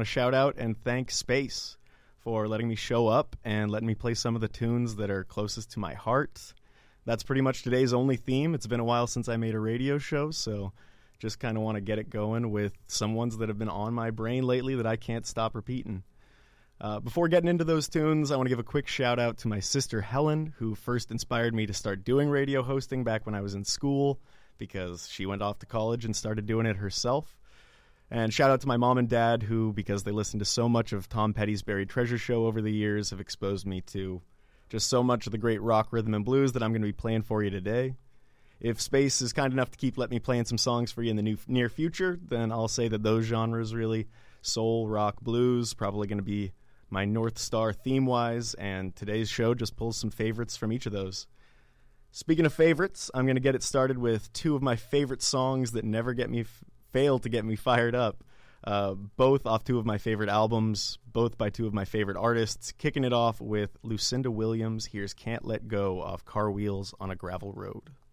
to shout out and thank Space for letting me show up and letting me play some of the tunes that are closest to my heart. That's pretty much today's only theme. It's been a while since I made a radio show, so just kind of want to get it going with some ones that have been on my brain lately that I can't stop repeating. Before getting into those tunes, I want to give a quick shout out to my sister Helen, who first inspired me to start doing radio hosting back when I was in school, because she went off to college and started doing it herself. And shout out to my mom and dad, who, because they listened to so much of Tom Petty's Buried Treasure Show over the years, have exposed me to just so much of the great rock, rhythm, and blues that I'm going to be playing for you today. If Space is kind enough to keep letting me playing some songs for you in the near future, then I'll say that those genres really, soul, rock, blues, probably going to be my North Star theme-wise, and today's show just pulls some favorites from each of those. Speaking of favorites, I'm going to get it started with two of my favorite songs that never fail to get me fired up. Both off two of my favorite albums, both by two of my favorite artists. Kicking it off with Lucinda Williams, here's Can't Let Go off Car Wheels on a Gravel Road.